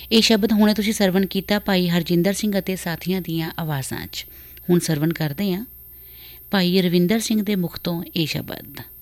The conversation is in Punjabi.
ਇਹ ਸ਼ਬਦ ਹੁਣੇ ਤੁਸੀਂ ਸਰਵਣ ਕੀਤਾ ਭਾਈ ਹਰਜਿੰਦਰ ਸਿੰਘ ਅਤੇ ਸਾਥੀਆਂ ਦੀਆਂ ਆਵਾਜ਼ਾਂ 'ਚ। ਹੁਣ ਸਰਵਣ ਕਰਦੇ ਹਾਂ ਭਾਈ ਰਵਿੰਦਰ ਸਿੰਘ ਦੇ ਮੁਖ ਤੋਂ ਇਹ ਸ਼ਬਦ।